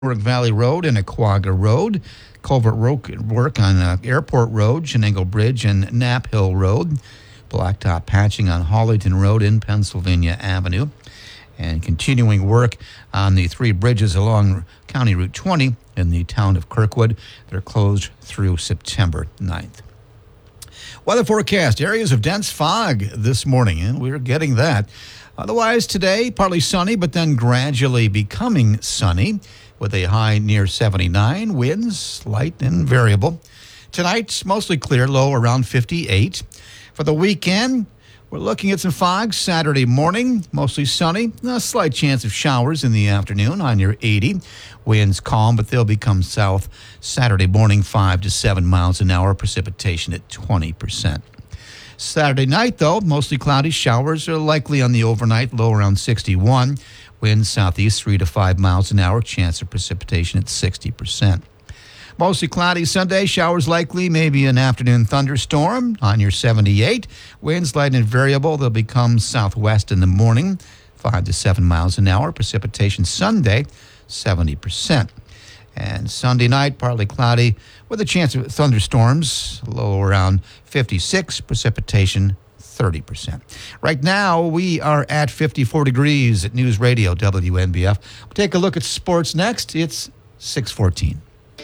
Valley Road and Aquaga Road. Culvert work on Airport Road, Shenango Bridge, and Knapp Hill Road. Blacktop patching on Hollington Road in Pennsylvania Avenue. And continuing work on the three bridges along County Route 20 in the town of Kirkwood. They're closed through September 9th. Weather forecast, areas of dense fog this morning, and we're getting that. Otherwise today, partly sunny, but then gradually becoming sunny with a high near 79, winds light and variable. Tonight's mostly clear, low around 58. For the weekend, we're looking at some fog Saturday morning, mostly sunny. A slight chance of showers in the afternoon, high near 80. Winds calm, but they'll become south Saturday morning, 5 to 7 miles an hour. Precipitation at 20%. Saturday night, though, mostly cloudy. Showers are likely on the overnight, low around 61. Winds southeast 3 to 5 miles an hour. Chance of precipitation at 60%. Mostly cloudy Sunday. Showers likely, maybe an afternoon thunderstorm on your 78. Winds light and variable. They'll become southwest in the morning, 5 to 7 miles an hour. Precipitation Sunday, 70%. And Sunday night, partly cloudy with a chance of thunderstorms, low around 56. Precipitation 30%. Right now, we are at 54 degrees at News Radio WNBF. We'll take a look at sports next. It's 6:14.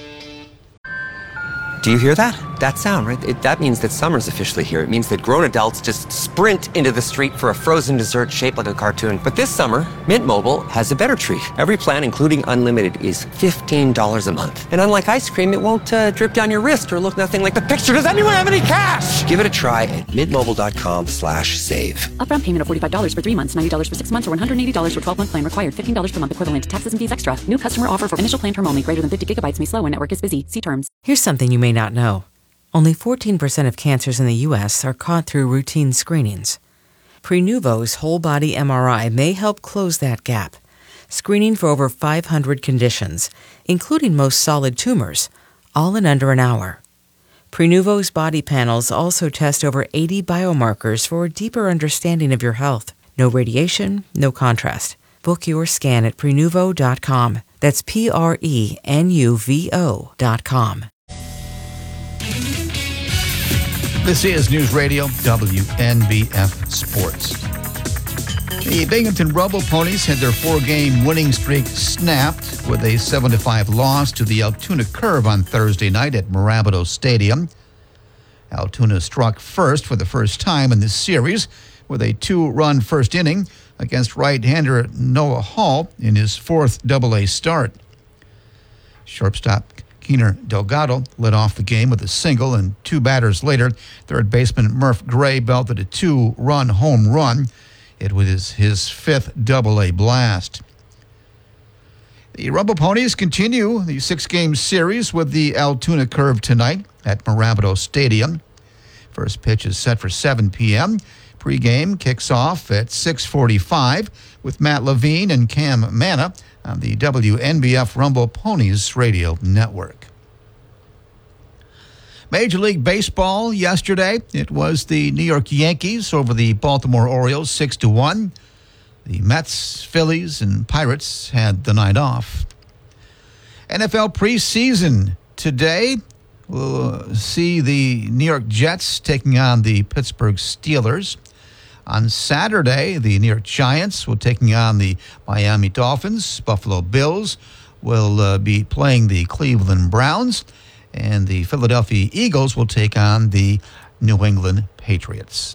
Do you hear that? That sound, right? That means that summer's officially here. It means that grown adults just sprint into the street for a frozen dessert shaped like a cartoon. But this summer, Mint Mobile has a better treat. Every plan, including unlimited, is $15 a month. And unlike ice cream, it won't drip down your wrist or look nothing like the picture. Does anyone have any cash? Give it a try at mintmobile.com/save. Upfront payment of $45 for 3 months, $90 for 6 months, or $180 for 12-month plan required. $15 per month equivalent. Taxes and fees extra. New customer offer for initial plan term only. Greater than 50 gigabytes may slow when network is busy. See terms. Here's something you may not know. Only 14% of cancers in the U.S. are caught through routine screenings. Prenuvo's whole-body MRI may help close that gap, screening for over 500 conditions, including most solid tumors, all in under an hour. Prenuvo's body panels also test over 80 biomarkers for a deeper understanding of your health. No radiation, no contrast. Book your scan at Prenuvo.com. That's Prenuvo.com. This is News Radio WNBF Sports. The Binghamton Rumble Ponies had their 4-game winning streak snapped with a 7-5 loss to the Altoona Curve on Thursday night at Mirabito Stadium. Altoona struck first for the first time in this series with a 2-run first inning against right-hander Noah Hall in his 4th AA start. Shortstop Keener Delgado led off the game with a single, and 2 batters later, third baseman Murph Gray belted a 2-run home run. It was his 5th AA blast. The Rumble Ponies continue the 6-game series with the Altoona Curve tonight at Mirabito Stadium. First pitch is set for 7 p.m. Pre-game kicks off at 6:45 with Matt Levine and Cam Manna on the WNBF Rumble Ponies radio network. Major League Baseball yesterday. It was the New York Yankees over the Baltimore Orioles 6-1. The Mets, Phillies, and Pirates had the night off. NFL preseason today. We'll see the New York Jets taking on the Pittsburgh Steelers. On Saturday, the New York Giants will taking on the Miami Dolphins. Buffalo Bills will be playing the Cleveland Browns. And the Philadelphia Eagles will take on the New England Patriots.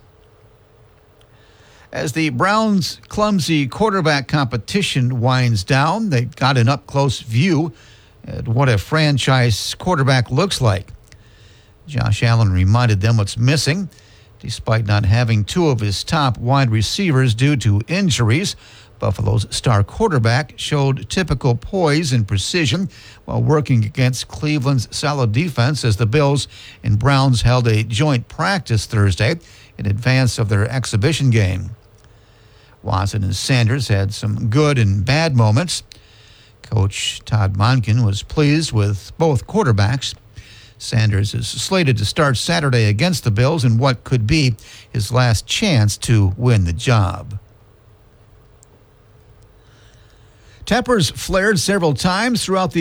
As the Browns' clumsy quarterback competition winds down, they got an up-close view at what a franchise quarterback looks like. Josh Allen reminded them what's missing. Despite not having 2 of his top wide receivers due to injuries, Buffalo's star quarterback showed typical poise and precision while working against Cleveland's solid defense as the Bills and Browns held a joint practice Thursday in advance of their exhibition game. Watson and Sanders had some good and bad moments. Coach Todd Monken was pleased with both quarterbacks. Sanders is slated to start Saturday against the Bills in what could be his last chance to win the job. Tempers flared several times throughout the